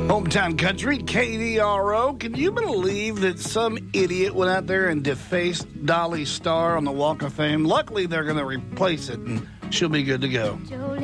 Hometown Country, KDRO. Can you believe that some idiot went out there and defaced Dolly Starr on the Walk of Fame? Luckily, they're going to replace it, and she'll be good to go.